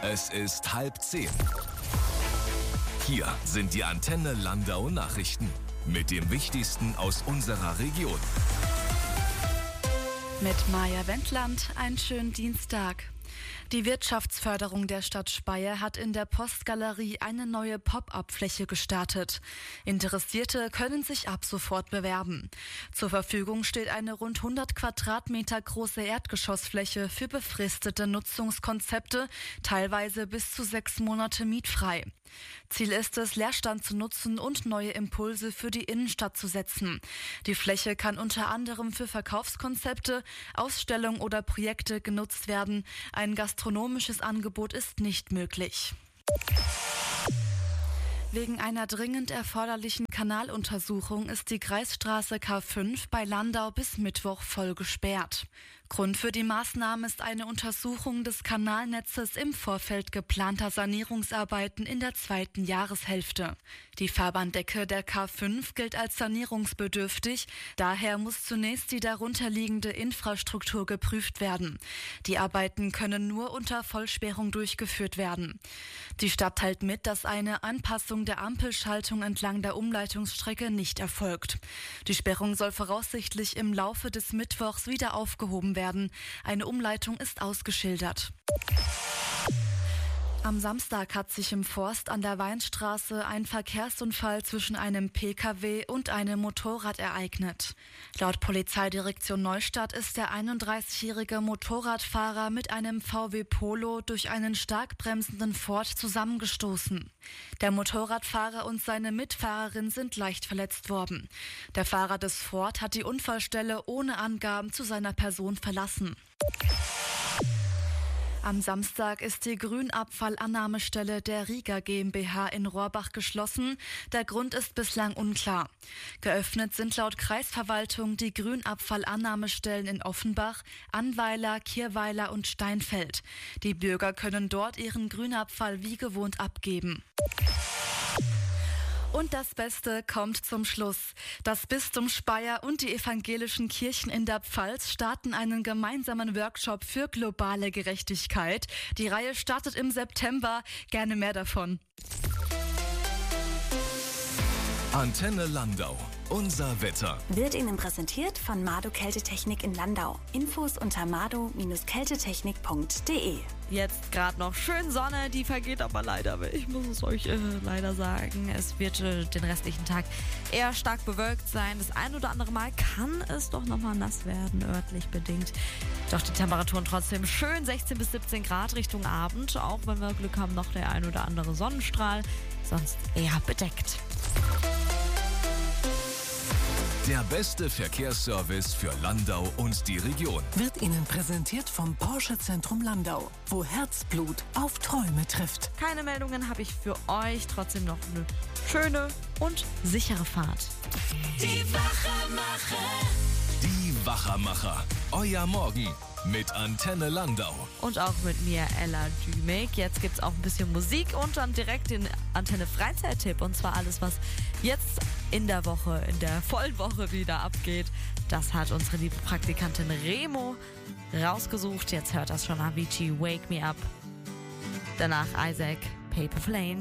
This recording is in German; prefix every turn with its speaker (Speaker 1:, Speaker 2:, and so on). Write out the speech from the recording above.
Speaker 1: Es ist 9:30. Hier sind die Antenne Landau Nachrichten mit dem Wichtigsten aus unserer Region.
Speaker 2: Mit Maja Wendland, einen schönen Dienstag. Die Wirtschaftsförderung der Stadt Speyer hat in der Postgalerie eine neue Pop-up-Fläche gestartet. Interessierte können sich ab sofort bewerben. Zur Verfügung steht eine rund 100 Quadratmeter große Erdgeschossfläche für befristete Nutzungskonzepte, teilweise bis zu 6 Monate mietfrei. Ziel ist es, Leerstand zu nutzen und neue Impulse für die Innenstadt zu setzen. Die Fläche kann unter anderem für Verkaufskonzepte, Ausstellungen oder Projekte genutzt werden. Ein gastronomisches Angebot ist nicht möglich. Wegen einer dringend erforderlichen Kanaluntersuchung ist die Kreisstraße K5 bei Landau bis Mittwoch voll gesperrt. Grund für die Maßnahme ist eine Untersuchung des Kanalnetzes im Vorfeld geplanter Sanierungsarbeiten in der 2. Jahreshälfte. Die Fahrbahndecke der K5 gilt als sanierungsbedürftig, daher muss zunächst die darunterliegende Infrastruktur geprüft werden. Die Arbeiten können nur unter Vollsperrung durchgeführt werden. Die Stadt teilt mit, dass eine Anpassung der Ampelschaltung entlang der Umleitungsstrecke nicht erfolgt. Die Sperrung soll voraussichtlich im Laufe des Mittwochs wieder aufgehoben werden. Eine Umleitung ist ausgeschildert. Am Samstag hat sich im Forst an der Weinstraße ein Verkehrsunfall zwischen einem Pkw und einem Motorrad ereignet. Laut Polizeidirektion Neustadt ist der 31-jährige Motorradfahrer mit einem VW Polo durch einen stark bremsenden Ford zusammengestoßen. Der Motorradfahrer und seine Mitfahrerin sind leicht verletzt worden. Der Fahrer des Ford hat die Unfallstelle ohne Angaben zu seiner Person verlassen. Am Samstag ist die Grünabfallannahmestelle der Riga GmbH in Rohrbach geschlossen. Der Grund ist bislang unklar. Geöffnet sind laut Kreisverwaltung die Grünabfallannahmestellen in Offenbach, Annweiler, Kirweiler und Steinfeld. Die Bürger können dort ihren Grünabfall wie gewohnt abgeben. Und das Beste kommt zum Schluss. Das Bistum Speyer und die evangelischen Kirchen in der Pfalz starten einen gemeinsamen Workshop für globale Gerechtigkeit. Die Reihe startet im September. Gerne mehr davon.
Speaker 1: Antenne Landau. Unser Wetter.
Speaker 3: Wird Ihnen präsentiert von Mado Kältetechnik in Landau. Infos unter mado-kältetechnik.de.
Speaker 4: Jetzt gerade noch schön Sonne, die vergeht aber leider. Ich muss es euch leider sagen. Es wird den restlichen Tag eher stark bewölkt sein. Das ein oder andere Mal kann es doch nochmal nass werden, örtlich bedingt. Doch die Temperaturen trotzdem schön 16 bis 17 Grad Richtung Abend. Auch wenn wir Glück haben, noch der ein oder andere Sonnenstrahl. Sonst eher bedeckt.
Speaker 1: Der beste Verkehrsservice für Landau und die Region.
Speaker 5: Wird Ihnen präsentiert vom Porsche Zentrum Landau, wo Herzblut auf Träume trifft.
Speaker 4: Keine Meldungen habe ich für euch. Trotzdem noch eine schöne und sichere Fahrt.
Speaker 6: Die Wachermacher.
Speaker 1: Die Wachermacher. Euer Morgen mit Antenne Landau.
Speaker 4: Und auch mit mir, Ella Dümig. Jetzt gibt's auch ein bisschen Musik und dann direkt den Antenne Freizeit-Tipp. Und zwar alles, was jetzt in der Woche, in der vollen Woche wieder abgeht. Das hat unsere liebe Praktikantin Remo rausgesucht. Jetzt hört das schon Avicii, Wake Me Up. Danach Isaac, Paper Plane.